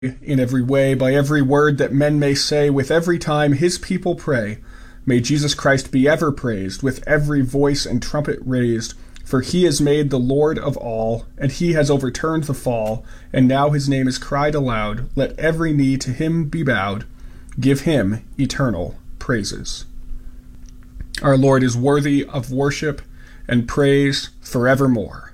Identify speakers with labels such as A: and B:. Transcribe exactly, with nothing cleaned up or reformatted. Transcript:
A: in every way, by every word that men may say, with every time his people pray. May Jesus Christ be ever praised, with every voice and trumpet raised. For he is made the Lord of all, and he has overturned the fall, and now his name is cried aloud. Let every knee to him be bowed. Give him eternal praises. Our Lord is worthy of worship and praise forevermore.